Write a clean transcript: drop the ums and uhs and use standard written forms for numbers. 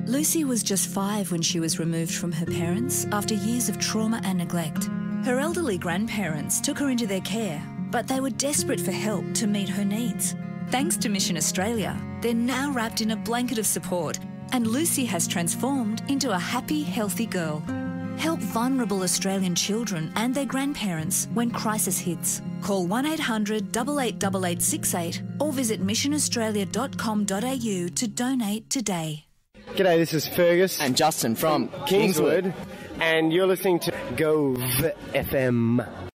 Lucy was just 5 when she was removed from her parents after years of trauma and neglect. Her elderly grandparents took her into their care, but they were desperate for help to meet her needs. Thanks to Mission Australia, they're now wrapped in a blanket of support, and Lucy has transformed into a happy, healthy girl. Help vulnerable Australian children and their grandparents when crisis hits. Call 1800 888868 or visit missionaustralia.com.au to donate today. G'day, this is Fergus and Justin from Kingswood, and you're listening to Go FM.